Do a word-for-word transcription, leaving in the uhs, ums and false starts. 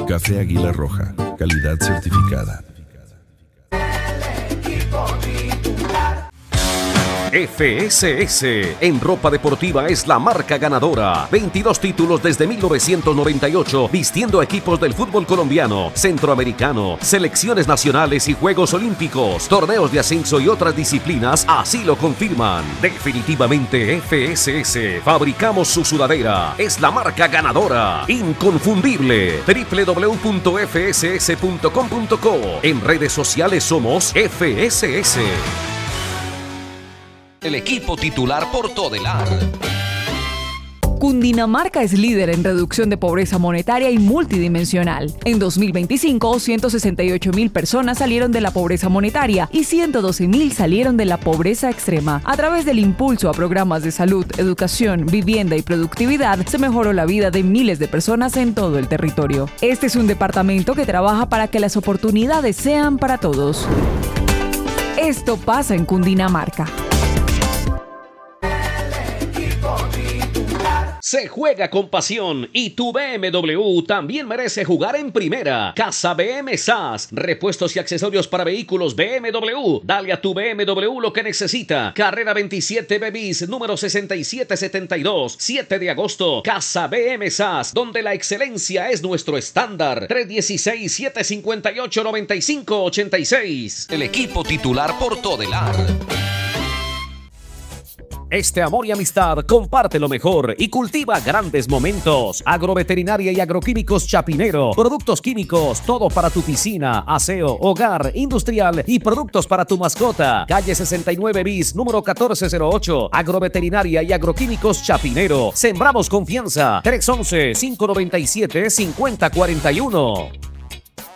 Café Águila Roja, calidad certificada. F S S en ropa deportiva es la marca ganadora. veintidós títulos desde mil novecientos noventa y ocho, vistiendo equipos del fútbol colombiano, centroamericano, selecciones nacionales y Juegos Olímpicos, torneos de ascenso y otras disciplinas así lo confirman. Definitivamente F S S, fabricamos su sudadera. Es la marca ganadora, inconfundible. doble u doble u doble u punto f s s punto com punto co. En redes sociales somos F S S. El equipo titular por Todelar. Cundinamarca es líder en reducción de pobreza monetaria y multidimensional. En dos mil veinticinco, ciento sesenta y ocho mil personas salieron de la pobreza monetaria y ciento doce mil salieron de la pobreza extrema. A través del impulso a programas de salud, educación, vivienda y productividad, se mejoró la vida de miles de personas en todo el territorio. Este es un departamento que trabaja para que las oportunidades sean para todos. Esto pasa en Cundinamarca. Se juega con pasión y tu B M W también merece jugar en primera. Casa B M S A S, repuestos y accesorios para vehículos B M W. Dale a tu B M W lo que necesita. Carrera veintisiete B bis, número sesenta y siete setenta y dos, siete de agosto. Casa B M S A S, donde la excelencia es nuestro estándar. tres uno seis, siete cinco ocho, nueve cinco ocho seis. El equipo titular por Todelar. Este amor y amistad comparte lo mejor y cultiva grandes momentos. Agroveterinaria y Agroquímicos Chapinero. Productos químicos, todo para tu piscina, aseo, hogar, industrial y productos para tu mascota. Calle sesenta y nueve bis, número catorce cero ocho. Agroveterinaria y Agroquímicos Chapinero. Sembramos confianza. tres once, cinco noventa y siete, cincuenta cuarenta y uno.